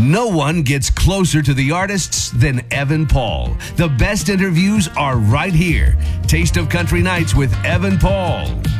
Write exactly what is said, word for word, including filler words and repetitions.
No one gets closer to the artists than Evan Paul. The best interviews are right here. Taste of Country Nights with Evan Paul.